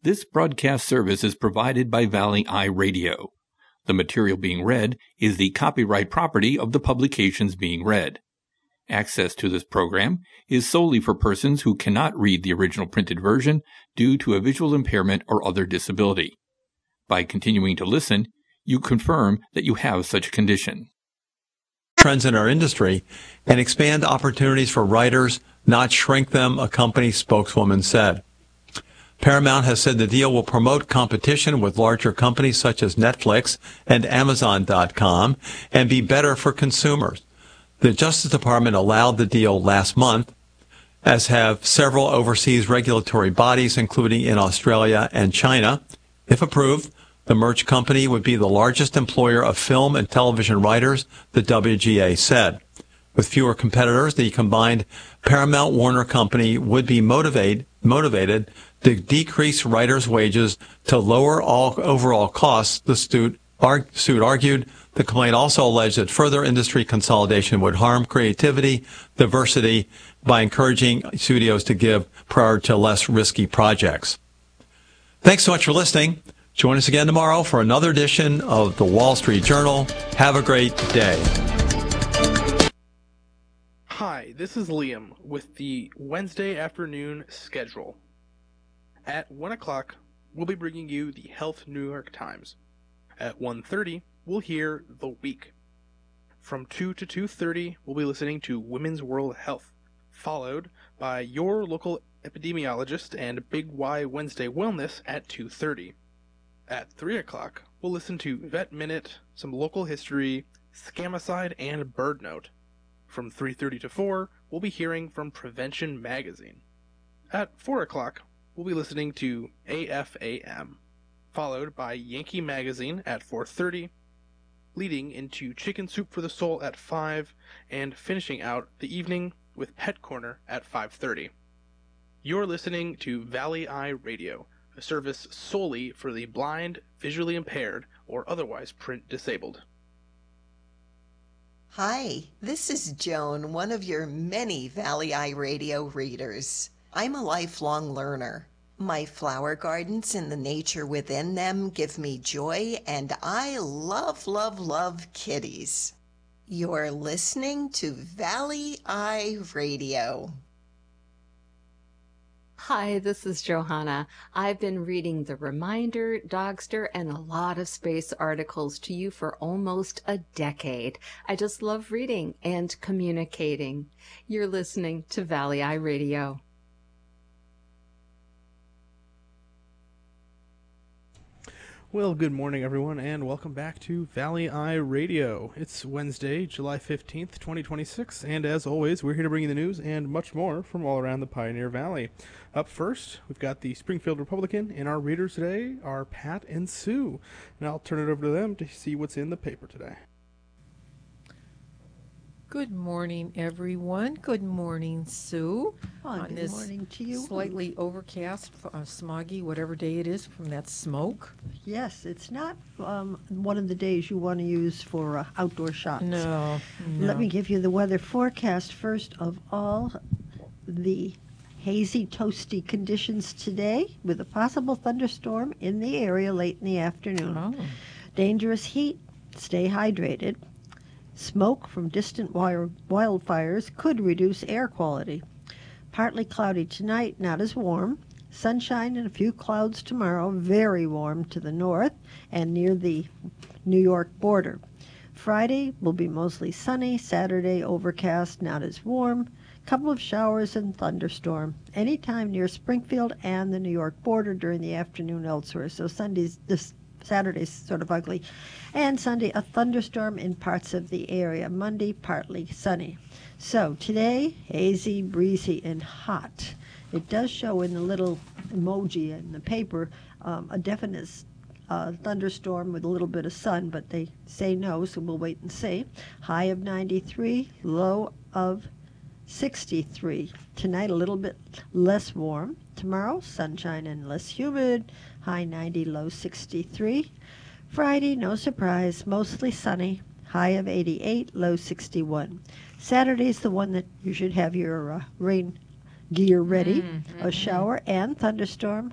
This broadcast service is provided by Valley Eye Radio. The material being read is the copyright property of the publications being read. Access to this program is solely for persons who cannot read the original printed version due to a visual impairment or other disability. By continuing to listen, you confirm that you have such a condition. Trends in our industry and expand opportunities for writers, not shrink them, a company spokeswoman said. Paramount has said the deal will promote competition with larger companies such as Netflix and Amazon.com and be better for consumers. The Justice Department allowed the deal last month, as have several overseas regulatory bodies, including in Australia and China. If approved, the merged company would be the largest employer of film and television writers, the WGA said. With fewer competitors, the combined Paramount-Warner company would be motivated to decrease writers' wages to lower all overall costs, the suit argued. The complaint also alleged that further industry consolidation would harm creativity, diversity, by encouraging studios to give priority to less risky projects. Thanks so much for listening. Join us again tomorrow for another edition of the Wall Street Journal. Have a great day. Hi, this is Liam with the Wednesday afternoon schedule. At 1 o'clock, we'll be bringing you the Health New York Times. At 1:30, we'll hear The Week. From 2 to 2:30, we'll be listening to Women's World Health, followed by your local epidemiologist and Big Y Wednesday Wellness at 2:30. At 3 o'clock, we'll listen to Vet Minute, some local history, Scamicide, and Bird Note. From 3:30 to 4, we'll be hearing from Prevention Magazine. At 4 o'clock, we'll be listening to AFAM, followed by Yankee Magazine at 4:30, leading into Chicken Soup for the Soul at 5, and finishing out the evening with Pet Corner at 5:30. You're listening to Valley Eye Radio, a service solely for the blind, visually impaired, or otherwise print disabled. Hi, this is Joan, one of your many Valley Eye Radio readers. I'm a lifelong learner. My flower gardens and the nature within them give me joy, and I love, love, love kitties. You're listening to Valley Eye Radio. Hi, this is Johanna. I've been reading The Reminder, Dogster, and a lot of space articles to you for almost a decade. I just love reading and communicating. You're listening to Valley Eye Radio. Well, good morning, everyone, and welcome back to Valley Eye Radio. It's Wednesday, July 15th, 2026, and as always, we're here to bring you the news and much more from all around the Pioneer Valley. Up first, we've got the Springfield Republican, and our readers today are Pat and Sue. And I'll turn it over to them to see what's in the paper today. Good morning, everyone. Good morning, Sue. Good morning to you. Slightly overcast, smoggy, whatever day it is from that smoke. Yes, it's not one of the days you want to use for outdoor shots. No. Let me give you the weather forecast first of all. The hazy, toasty conditions today with a possible thunderstorm in the area late in the afternoon. Oh. Dangerous heat. Stay hydrated. Smoke from distant wildfires could reduce air quality. Partly cloudy tonight, not as warm. Sunshine and a few clouds tomorrow, very warm to the north and near the New York border. Friday will be mostly sunny. Saturday overcast, not as warm. Couple of showers and thunderstorm. Anytime near Springfield and the New York border during the afternoon elsewhere. So Saturday's sort of ugly. And Sunday, a thunderstorm in parts of the area. Monday, partly sunny. So today, hazy, breezy, and hot. It does show in the little emoji in the paper a definite thunderstorm with a little bit of sun, but they say no, so we'll wait and see. High of 93, low of 63. Tonight, a little bit less warm. Tomorrow, sunshine and less humid. High 90, low 63. Friday, no surprise, mostly sunny. High of 88, low 61. Saturday's the one that you should have your rain gear ready. A shower and thunderstorm.